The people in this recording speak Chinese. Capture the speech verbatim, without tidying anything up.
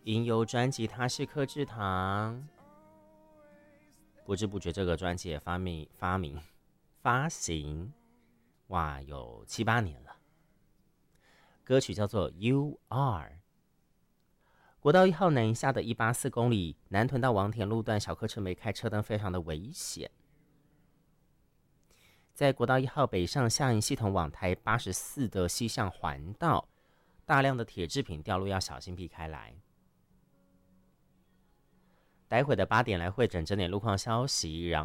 音游专辑，它是柯志堂。不知不觉，这个专辑也发明、发明、发行，哇，有七八年了。歌曲叫做《You Are》。国道一号南下的一八四公里，南屯到王田路段，小客车没开，车灯非常的危险。在国道一号北上下营系统往台八十四的西向环道，大量的铁制品掉落，要小心避开来。待会的八点来会诊整点路况消息，然